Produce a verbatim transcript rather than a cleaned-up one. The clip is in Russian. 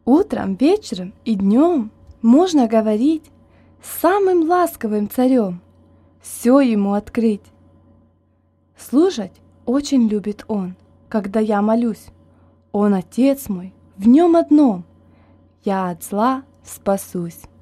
Утром, вечером и днем можно говорить с самым ласковым царем, все ему открыть. Слушать очень любит он, когда я молюсь. Он отец мой, в нем одном я от зла спасусь.